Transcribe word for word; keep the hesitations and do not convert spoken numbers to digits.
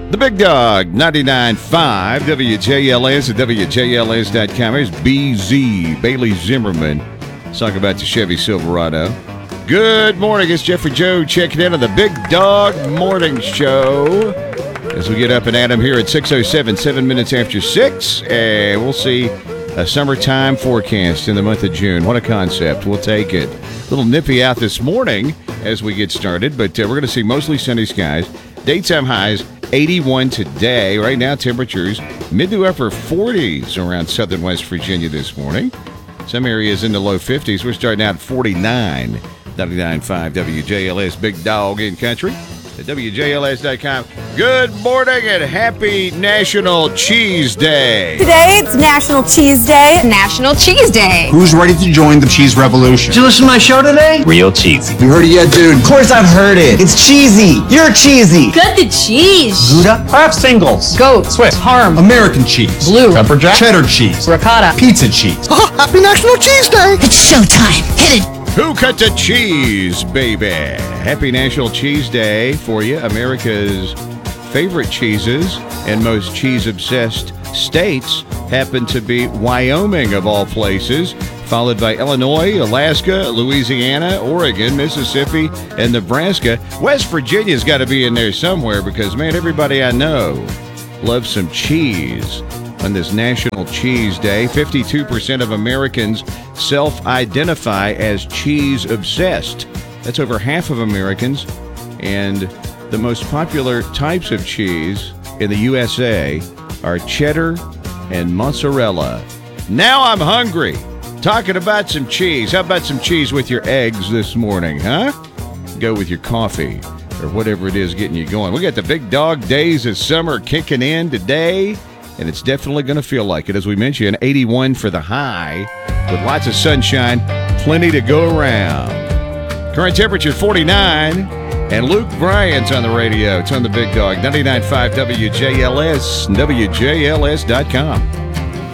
The Big Dog, ninety-nine point five, W J L S at W J L S dot com. Here's B Z, Bailey Zimmerman. Let's talk about the Chevy Silverado. Good morning. It's Jeffrey Joe checking in on the Big Dog Morning Show. As we get up and at 'em here at six oh seven, seven minutes after six. And we'll see a summertime forecast in the month of June. What a concept. We'll take it. A little nippy out this morning as we get started, but uh, we're going to see mostly sunny skies. Daytime highs eighty-one today. Right now, temperatures mid to upper forties around southern West Virginia this morning. Some areas in the low fifties. We're starting out at forty-nine. ninety-nine point five W J L S, Big Dog in Country at W J L S dot com. Good morning and happy National Cheese Day. Today it's National Cheese Day. National Cheese Day. Who's ready to join the cheese revolution? Did you listen to my show today? Real cheesy. You heard it yet, dude? Of course I've heard it. It's cheesy. You're cheesy. Cut the cheese. Gouda. I have singles. Goat. Swiss. Parm. American cheese. Blue. Pepper jack. Cheddar cheese. Ricotta. Pizza cheese. Oh, happy National Cheese Day. It's showtime. Hit it. Who cut the cheese, baby? Happy National Cheese Day for you. America's favorite cheeses and most cheese-obsessed states happen to be Wyoming, of all places, followed by Illinois, Alaska, Louisiana, Oregon, Mississippi, and Nebraska. West Virginia's got to be in there somewhere because, man, everybody I know loves some cheese. On this National Cheese Day, fifty-two percent of Americans self-identify as cheese-obsessed. That's over half of Americans. And the most popular types of cheese in the U S A are cheddar and mozzarella. Now I'm hungry. Talking about some cheese. How about some cheese with your eggs this morning, huh? Go with your coffee or whatever it is getting you going. We got the big dog days of summer kicking in today. And it's definitely going to feel like it. As we mentioned, eighty-one for the high with lots of sunshine, plenty to go around. Current temperature forty-nine, and Luke Bryant's on the radio. It's on the Big Dog, ninety-nine point five W J L S, W J L S dot com.